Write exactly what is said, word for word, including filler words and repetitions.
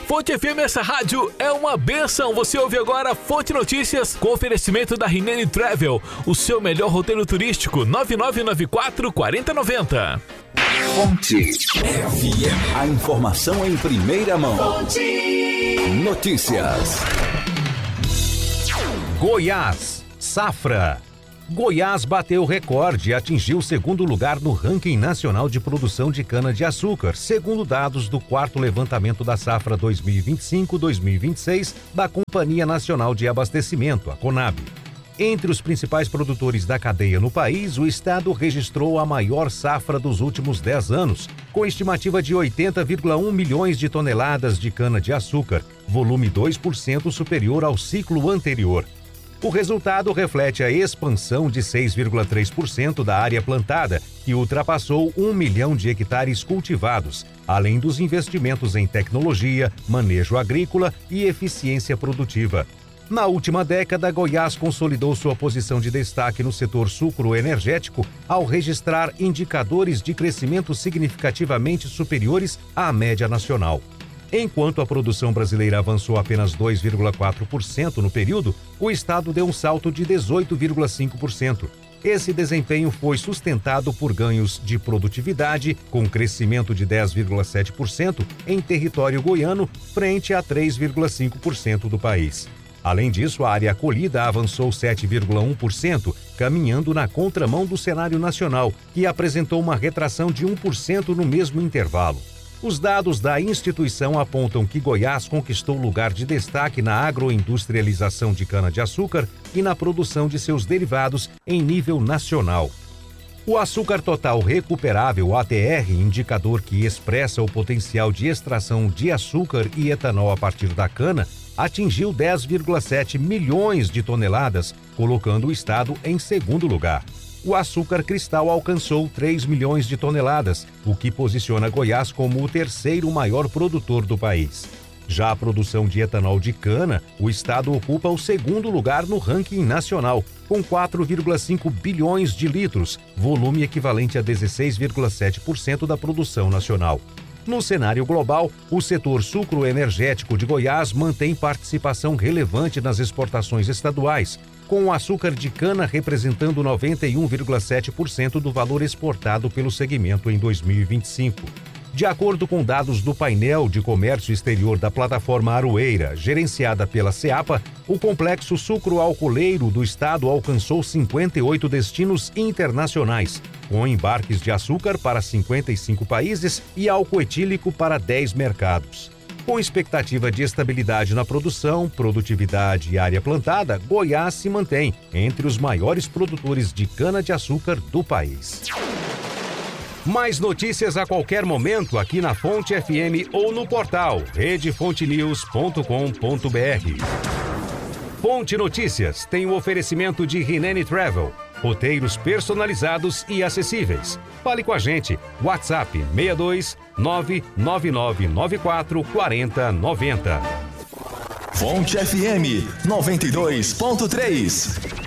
Fonte F M, essa rádio é uma benção. Você ouve agora Fonte Notícias com oferecimento da Rinene Travel, o seu melhor roteiro turístico. Nove nove nove quatro, quatro zero nove zero. Fonte F M. A informação em primeira mão. Fonte Notícias. Goiás, safra. Goiás bateu recorde e atingiu o segundo lugar no ranking nacional de produção de cana-de-açúcar, segundo dados do quarto levantamento da safra dois mil e vinte e cinco dois mil e vinte e seis da Companhia Nacional de Abastecimento, a Conab. Entre os principais produtores da cadeia no país, o estado registrou a maior safra dos últimos dez anos, com estimativa de oitenta vírgula um milhões de toneladas de cana-de-açúcar, volume dois por cento superior ao ciclo anterior. O resultado reflete a expansão de seis vírgula três por cento da área plantada, que ultrapassou um milhão de hectares cultivados, além dos investimentos em tecnologia, manejo agrícola e eficiência produtiva. Na última década, Goiás consolidou sua posição de destaque no setor sucroenergético ao registrar indicadores de crescimento significativamente superiores à média nacional. Enquanto a produção brasileira avançou apenas dois vírgula quatro por cento no período, o estado deu um salto de dezoito vírgula cinco por cento. Esse desempenho foi sustentado por ganhos de produtividade, com crescimento de dez vírgula sete por cento em território goiano, frente a três vírgula cinco por cento do país. Além disso, a área colhida avançou sete vírgula um por cento, caminhando na contramão do cenário nacional, que apresentou uma retração de um por cento no mesmo intervalo. Os dados da instituição apontam que Goiás conquistou lugar de destaque na agroindustrialização de cana-de-açúcar e na produção de seus derivados em nível nacional. O açúcar total recuperável, A T R, indicador que expressa o potencial de extração de açúcar e etanol a partir da cana, atingiu dez vírgula sete milhões de toneladas, colocando o estado em segundo lugar. O açúcar cristal alcançou três milhões de toneladas, o que posiciona Goiás como o terceiro maior produtor do país. Já a produção de etanol de cana, o estado ocupa o segundo lugar no ranking nacional, com quatro vírgula cinco bilhões de litros, volume equivalente a dezesseis vírgula sete por cento da produção nacional. No cenário global, o setor sucroenergético de Goiás mantém participação relevante nas exportações estaduais, com o açúcar de cana representando noventa e um vírgula sete por cento do valor exportado pelo segmento em dois mil e vinte e cinco. De acordo com dados do painel de comércio exterior da plataforma Aroeira, gerenciada pela SEAPA, o complexo sucroalcooleiro do estado alcançou cinquenta e oito destinos internacionais, com embarques de açúcar para cinquenta e cinco países e álcool etílico para dez mercados. Com expectativa de estabilidade na produção, produtividade e área plantada, Goiás se mantém entre os maiores produtores de cana-de-açúcar do país. Mais notícias a qualquer momento aqui na Fonte F M ou no portal rede fonte news ponto com ponto b r. Fonte Notícias tem o oferecimento de Rinene Travel, roteiros personalizados e acessíveis. Fale com a gente, WhatsApp seis dois nove nove nove nove quatro quatro zero nove zero. Fonte F M noventa e dois ponto três.